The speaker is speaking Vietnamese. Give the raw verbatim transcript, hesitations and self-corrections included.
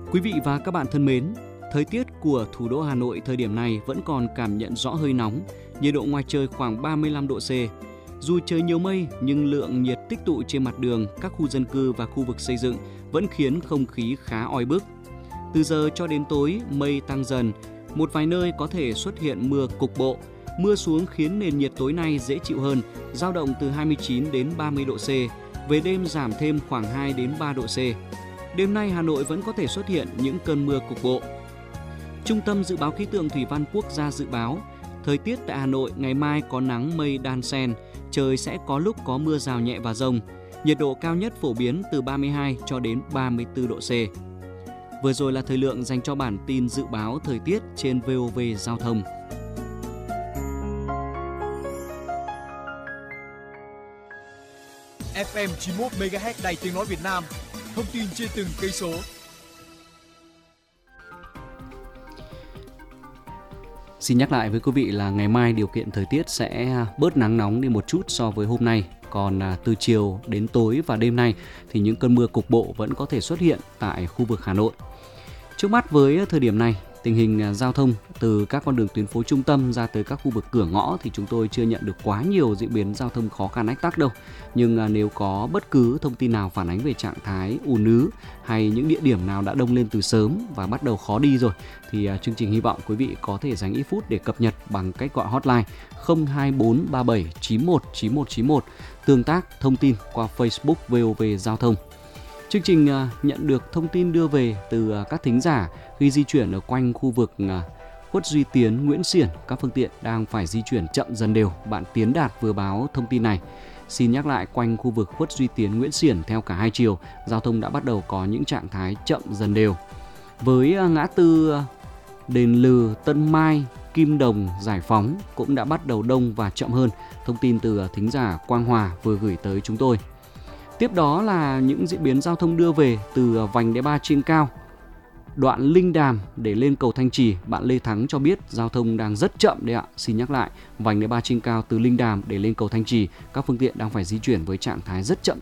Quý vị và các bạn thân mến, thời tiết của thủ đô Hà Nội thời điểm này vẫn còn cảm nhận rõ hơi nóng, nhiệt độ ngoài trời khoảng ba mươi lăm độ C. Dù trời nhiều mây nhưng lượng nhiệt tích tụ trên mặt đường, các khu dân cư và khu vực xây dựng vẫn khiến không khí khá oi bức. Từ giờ cho đến tối, mây tăng dần, một vài nơi có thể xuất hiện mưa cục bộ. Mưa xuống khiến nền nhiệt tối nay dễ chịu hơn, dao động từ hai mươi chín đến ba mươi độ C, về đêm giảm thêm khoảng hai đến ba độ C. Đêm nay Hà Nội vẫn có thể xuất hiện những cơn mưa cục bộ. Trung tâm Dự báo Khí tượng Thủy văn Quốc gia dự báo, thời tiết tại Hà Nội ngày mai có nắng mây đan xen, trời sẽ có lúc có mưa rào nhẹ và dông. Nhiệt độ cao nhất phổ biến từ ba mươi hai cho đến ba mươi tư độ C. Vừa rồi là thời lượng dành cho bản tin dự báo thời tiết trên vê o vê Giao thông. ép em chín mươi mốt mê ga héc Đài Tiếng nói Việt Nam. Thông tin trên từng cây số. Xin nhắc lại với quý vị là ngày mai điều kiện thời tiết sẽ bớt nắng nóng đi một chút so với hôm nay. Còn từ chiều đến tối và đêm nay thì những cơn mưa cục bộ vẫn có thể xuất hiện tại khu vực Hà Nội. Trước mắt với thời điểm này, tình hình giao thông từ các con đường tuyến phố trung tâm ra tới các khu vực cửa ngõ thì chúng tôi chưa nhận được quá nhiều diễn biến giao thông khó khăn ách tắc đâu. Nhưng nếu có bất cứ thông tin nào phản ánh về trạng thái ùn ứ hay những địa điểm nào đã đông lên từ sớm và bắt đầu khó đi rồi thì chương trình hy vọng quý vị có thể dành ít phút để cập nhật bằng cách gọi hotline không hai bốn ba bảy chín một chín một chín một, tương tác thông tin qua Facebook vê o vê Giao thông. Chương trình nhận được thông tin đưa về từ các thính giả khi di chuyển ở quanh khu vực Khuất Duy Tiến, Nguyễn Xiển, các phương tiện đang phải di chuyển chậm dần đều. Bạn Tiến Đạt vừa báo thông tin này. Xin nhắc lại, quanh khu vực Khuất Duy Tiến, Nguyễn Xiển theo cả hai chiều, giao thông đã bắt đầu có những trạng thái chậm dần đều. Với ngã tư Đền Lừ, Tân Mai, Kim Đồng, Giải Phóng cũng đã bắt đầu đông và chậm hơn. Thông tin từ thính giả Quang Hòa vừa gửi tới chúng tôi. Tiếp đó là những diễn biến giao thông đưa về từ vành đai ba trên cao, đoạn Linh Đàm để lên cầu Thanh Trì. Bạn Lê Thắng cho biết giao thông đang rất chậm đấy ạ. Xin nhắc lại, vành đai ba trên cao từ Linh Đàm để lên cầu Thanh Trì, các phương tiện đang phải di chuyển với trạng thái rất chậm